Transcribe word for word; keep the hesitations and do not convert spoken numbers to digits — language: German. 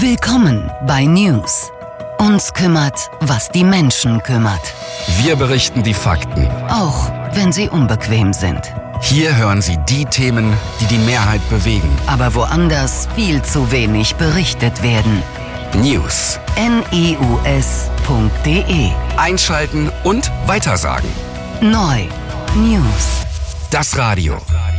Willkommen bei News. Uns kümmert, was die Menschen kümmert. Wir berichten die Fakten, auch wenn sie unbequem sind. Hier hören Sie die Themen, die die Mehrheit bewegen. Aber woanders viel zu wenig berichtet werden. News. N E U S Punkt D E. Einschalten und weitersagen. Neu. News. Das Radio.